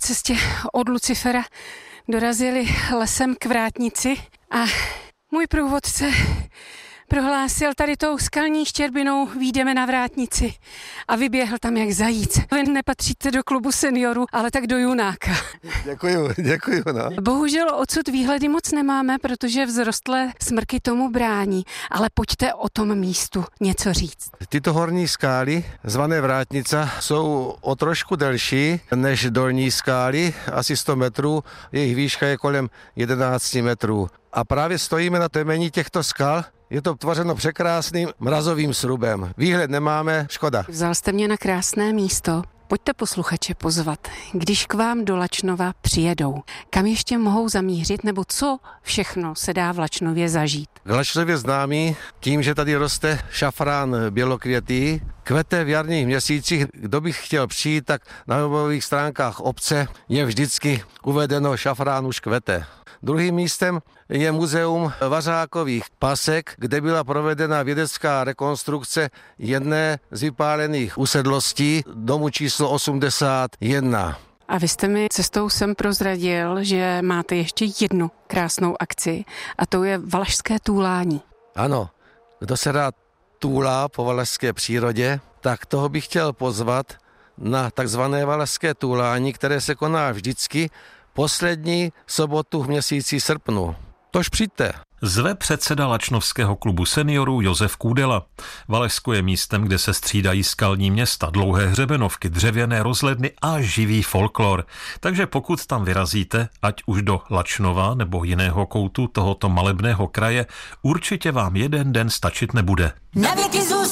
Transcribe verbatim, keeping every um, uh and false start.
cestě od Lucifera dorazili lesem k vrátnici a můj průvodce prohlásil, tady tou skalní štěrbinou výjdeme na vrátnici a vyběhl tam jak zajíc. Vy nepatříte do klubu seniorů, ale tak do Junáka. Děkuju, děkuju, no. Bohužel odsud výhledy moc nemáme, protože vzrostlé smrky tomu brání, ale pojďte o tom místu něco říct. Tyto horní skály, zvané Vrátnica, jsou o trošku delší než dolní skály, asi sto metrů, jejich výška je kolem jedenáct metrů. A právě stojíme na temení těchto skal. Je to tvořeno překrásným mrazovým srubem. Výhled nemáme, škoda. Vzal jste mě na krásné místo. Pojďte posluchače pozvat, když k vám do Lačnova přijedou. Kam ještě mohou zamířit, nebo co všechno se dá v Lačnově zažít? V Lačnově známý tím, že tady roste šafrán bělokvětý, kvete v jarních měsících. Kdo by chtěl přijít, tak na webových stránkách obce je vždycky uvedeno šafrán už kvete. Druhým místem je muzeum vařákových pasek, kde byla provedena vědecká rekonstrukce jedné z vypálených usedlostí domu číslo osmdesát jedna. A vy jste mi cestou sem prozradil, že máte ještě jednu krásnou akci a to je valašské túlání. Ano, kdo se rád túlá po valašské přírodě, tak toho bych chtěl pozvat na takzvané valašské túlání, které se koná vždycky poslední sobotu v měsíci srpnu. Tož přijďte. Zve předseda Lačnovského klubu seniorů Josef Kůdela. Valašsko je místem, kde se střídají skalní města, dlouhé hřebenovky, dřevěné rozhledny a živý folklor. Takže pokud tam vyrazíte, ať už do Lačnova nebo jiného koutu tohoto malebného kraje, určitě vám jeden den stačit nebude.